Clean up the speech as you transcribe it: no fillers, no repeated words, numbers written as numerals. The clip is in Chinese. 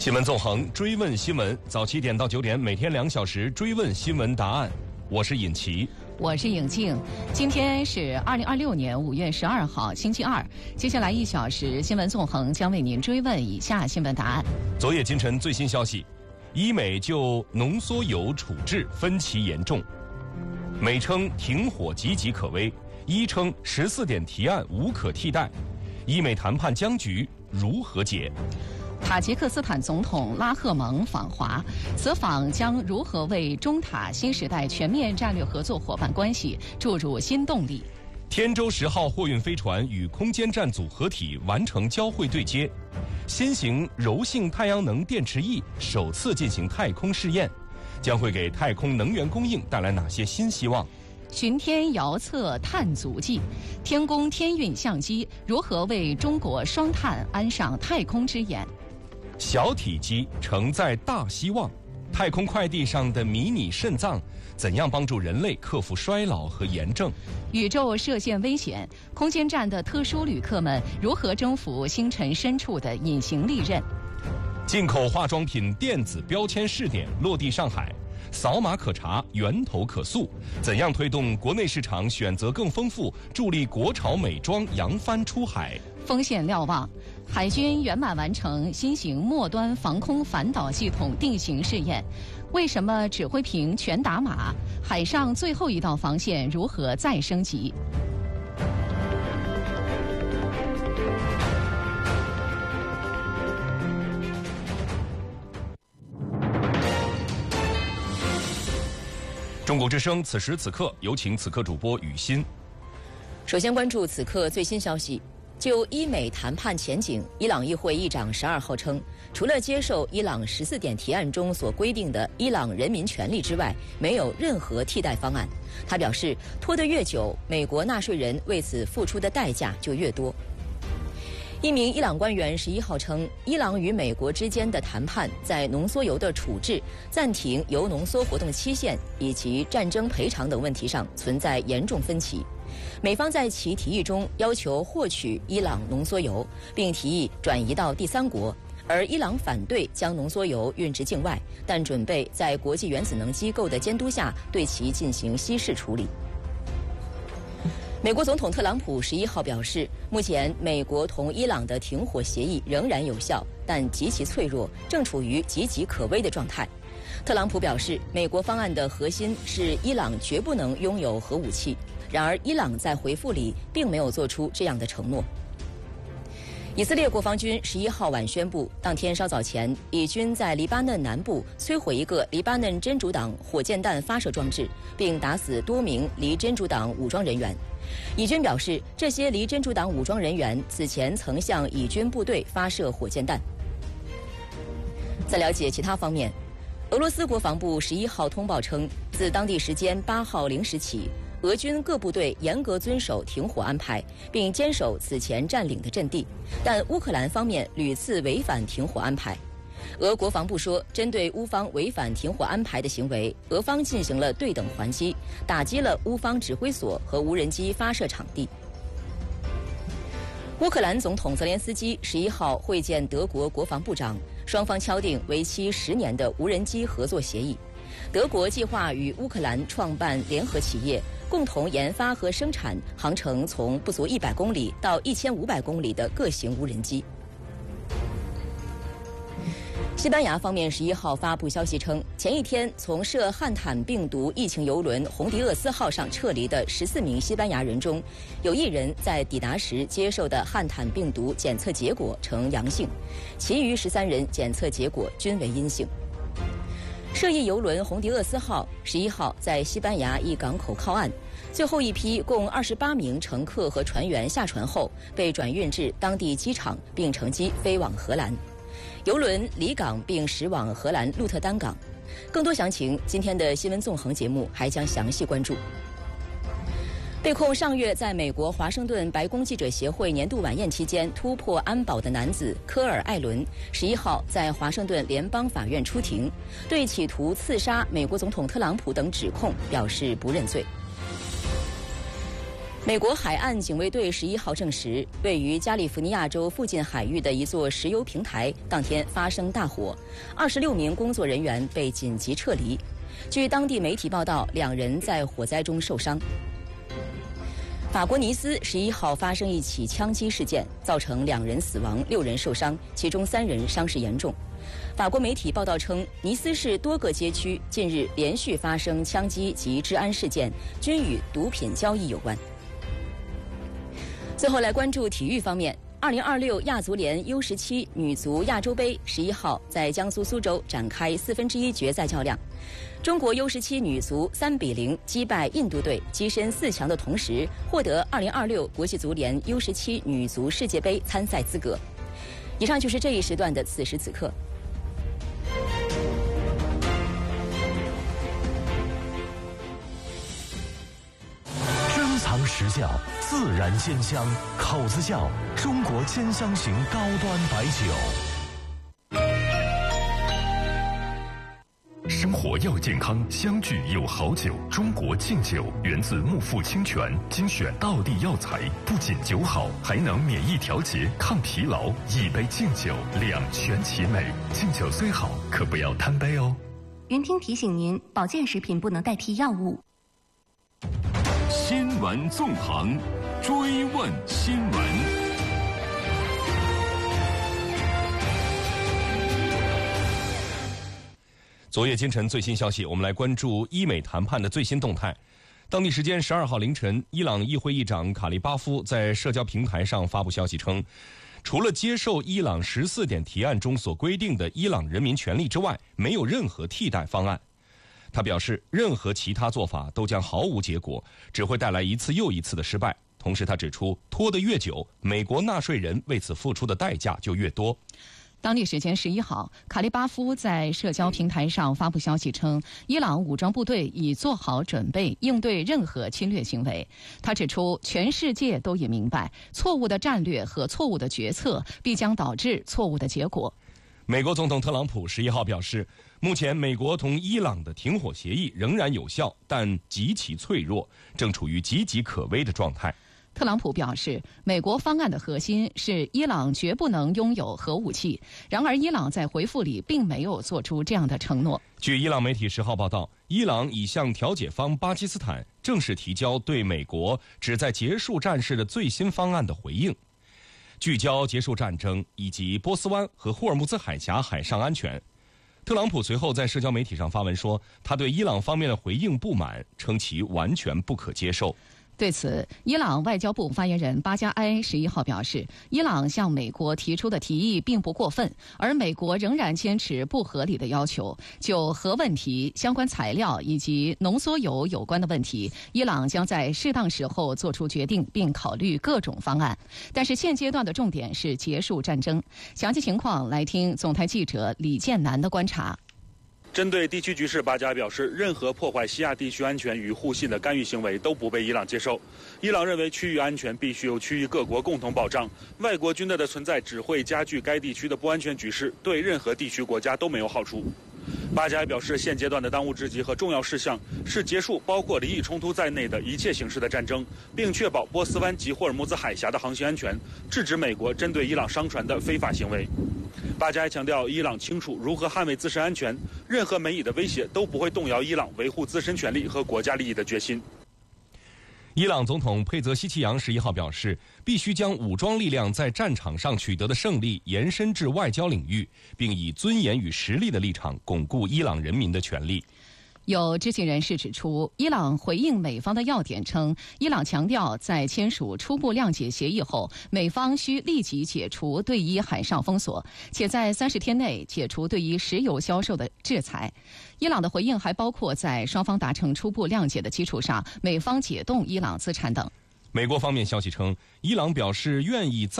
新闻纵横，追问新闻，早7点到9点，每天2小时追问新闻答案。我是尹奇， 我是颖静。今天是2026年5月12号，星期二。接下来1小时，新闻纵横将为您追问以下新闻答案。 昨夜今晨最新消息，医美就浓缩铀处置分歧严重，美称停火岌岌可危，医称14点提案无可替代，医美谈判僵局如何解？ 塔吉克斯坦总统拉赫蒙访华，此访将如何为中塔新时代全面战略合作伙伴关系注入新动力？ 天舟10号货运飞船与空间站组合体完成交会对接，新型柔性太阳能电池翼首次进行太空试验，将会给太空能源供应带来哪些新希望？ 巡天遥测碳足迹，天宫天运相机如何为中国双碳安上太空之眼？ 小体积承载大希望，太空快递上的迷你肾脏怎样帮助人类克服衰老和炎症？ 宇宙射线危险，空间站的特殊旅客们如何征服星辰深处的隐形利刃？ 进口化妆品电子标签试点落地上海，扫码可查，源头可溯，怎样推动国内市场选择更丰富，助力国潮美妆扬帆出海？ 风险瞭望，海军圆满完成新型末端防空反导系统定型试验。为什么指挥屏全打码？海上最后一道防线如何再升级？ 中国之声，此时此刻，有请此刻主播雨欣。 首先关注此刻最新消息。就医美谈判前景，伊朗议会议长12号称，除了接受伊朗14点提案中所规定的伊朗人民权利之外，没有任何替代方案。他表示，拖得越久，美国纳税人为此付出的代价就越多。一名伊朗官员11号称，伊朗与美国之间的谈判在浓缩铀的处置、暂停铀浓缩活动期限以及战争赔偿等问题上存在严重分歧。美方在其提议中要求获取伊朗浓缩铀，并提议转移到第三国，而伊朗反对将浓缩铀运至境外，但准备在国际原子能机构的监督下对其进行稀释处理。美国总统特朗普11号表示，目前美国同伊朗的停火协议仍然有效，但极其脆弱，正处于岌岌可危的状态。特朗普表示，美国方案的核心是伊朗绝不能拥有核武器，然而伊朗在回复里并没有做出这样的承诺。以色列国防军11号晚宣布，当天稍早前，以军在黎巴嫩南部摧毁一个黎巴嫩真主党火箭弹发射装置，并打死多名黎真主党武装人员。以军表示，这些黎真主党武装人员此前曾向以军部队发射火箭弹。在了解其他方面，俄罗斯国防部11号通报称，自当地时间8号0时起，俄军各部队严格遵守停火安排，并坚守此前占领的阵地，但乌克兰方面屡次违反停火安排。俄国防部说，针对乌方违反停火安排的行为，俄方进行了对等还击，打击了乌方指挥所和无人机发射场地。乌克兰总统泽连斯基11号会见德国国防部长，双方敲定为期10年的无人机合作协议。德国计划与乌克兰创办联合企业，共同研发和生产航程从不足100公里到1500公里的各型无人机。西班牙方面11号发布消息称，前一天从涉汉坦病毒疫情邮轮洪迪厄斯号上撤离的14名西班牙人中，有1人在抵达时接受的汉坦病毒检测结果呈阳性，其余13人检测结果均为阴性。涉疫邮轮洪迪厄斯号11号在西班牙一港口靠岸，最后一批共28名乘客和船员下船后被转运至当地机场，并乘机飞往荷兰。邮轮离港并驶往荷兰鹿特丹港。更多详情，今天的新闻纵横节目还将详细关注。被控上月在美国华盛顿白宫记者协会年度晚宴期间突破安保的男子科尔·艾伦11号在华盛顿联邦法院出庭，对企图刺杀美国总统特朗普等指控表示不认罪。 美国海岸警卫队11号证实，位于加利福尼亚州附近海域的一座石油平台当天发生大火，26名工作人员被紧急撤离。据当地媒体报道，2人在火灾中受伤。法国尼斯11号发生一起枪击事件，造成2人死亡，6人受伤，其中3人伤势严重。法国媒体报道称，尼斯市多个街区近日连续发生枪击及治安事件，均与毒品交易有关。最后来关注体育方面，2026亚足联 U17 女足亚洲杯11号在江苏苏州展开1/4决赛较量。中国 U17 女足3比0击败印度队，跻身4强的同时，获得2026国际足联 U17 女足世界杯参赛资格。以上就是这一时段的此时此刻。 珍藏实窖，自然鲜香，口子窖，中国兼香型高端白酒。 生活要健康，相聚有好酒。中国敬酒源自木富清泉，精选道地药材，不仅酒好，还能免疫调节、抗疲劳。一杯敬酒，两全其美。敬酒虽好，可不要贪杯哦。 云听提醒您，保健食品不能代替药物。 新闻纵横，追问新闻。 昨夜今晨最新消息，我们来关注伊美谈判的最新动态。当地时间12号凌晨，伊朗议会议长卡利巴夫在社交平台上发布消息称，除了接受伊朗14点提案中所规定的伊朗人民权利之外，没有任何替代方案。他表示，任何其他做法都将毫无结果，只会带来一次又一次的失败。同时他指出，拖得越久，美国纳税人为此付出的代价就越多。 当地时间11号，卡利巴夫在社交平台上发布消息称，伊朗武装部队已做好准备应对任何侵略行为。他指出，全世界都已明白，错误的战略和错误的决策必将导致错误的结果。 美国总统特朗普11号表示，目前美国同伊朗的停火协议仍然有效，但极其脆弱，正处于岌岌可危的状态。 特朗普表示，美国方案的核心是伊朗绝不能拥有核武器。然而，伊朗在回复里并没有做出这样的承诺。 据伊朗媒体10号报道，伊朗已向调解方巴基斯坦正式提交对美国旨在结束战事的最新方案的回应，聚焦结束战争以及波斯湾和霍尔木兹海峡海上安全。特朗普随后在社交媒体上发文说，他对伊朗方面的回应不满，称其完全不可接受。 对此，伊朗外交部发言人巴加埃11号表示，伊朗向美国提出的提议并不过分，而美国仍然坚持不合理的要求。就核问题、相关材料以及浓缩铀有关的问题，伊朗将在适当时候做出决定，并考虑各种方案。但是现阶段的重点是结束战争。详细情况来听总台记者李建南的观察。 针对地区局势，巴加埃表示，任何破坏西亚地区安全与互信的干预行为都不被伊朗接受。伊朗认为区域安全必须由区域各国共同保障，外国军队的存在只会加剧该地区的不安全局势，对任何地区国家都没有好处。巴加埃表示，现阶段的当务之急和重要事项是结束包括离异冲突在内的一切形式的战争，并确保波斯湾及霍尔木兹海峡的航行安全，制止美国针对伊朗商船的非法行为。巴加埃强调，伊朗清楚如何捍卫自身安全，任何美以的威胁都不会动摇伊朗维护自身权利和国家利益的决心。 伊朗总统佩泽希奇扬11号表示，必须将武装力量在战场上取得的胜利延伸至外交领域，并以尊严与实力的立场巩固伊朗人民的权利。 有知情人士指出，伊朗回应美方的要点称，伊朗强调在签署初步谅解协议后，美方需立即解除对伊海上封锁，且在30天内解除对伊石油销售的制裁。伊朗的回应还包括在双方达成初步谅解的基础上，美方解冻伊朗资产等。 美国方面消息称，伊朗表示愿意